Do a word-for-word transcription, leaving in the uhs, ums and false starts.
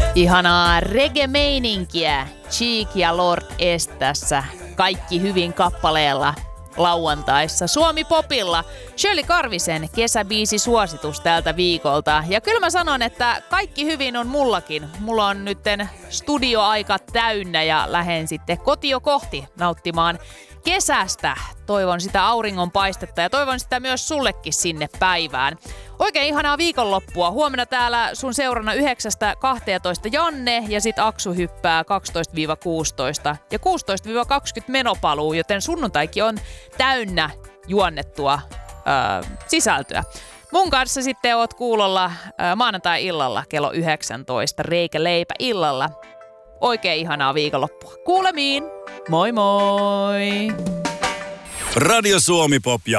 Ihanaa reggae-meininkiä. Cheek ja Lord S tässä. Kaikki hyvin kappaleella lauantaissa Suomi Popilla. Shirley Karvisen kesäbiisi suositus tältä viikolta. Ja kyllä mä sanon, että kaikki hyvin on mullakin. Mulla on nytten studioaika täynnä ja lähden sitten kotio kohti nauttimaan kesästä. Toivon sitä auringonpaistetta ja toivon sitä myös sullekin sinne päivään. Oikein ihanaa viikonloppua. Huomenna täällä sun seurana yhdeksästä kahteentoista Janne ja sit Aksu hyppää kaksitoista kuusitoista ja kuusitoista kaksikymmentä menopaluu, joten sunnuntaikin on täynnä juonnettua öö, sisältöä. Mun kanssa sitten oot kuulolla öö, maanantai-illalla kello yhdeksäntoista Reikä leipä illalla. Oikein ihanaa viikonloppua. Kuulemiin! Moi moi! Radio Suomi Pop ja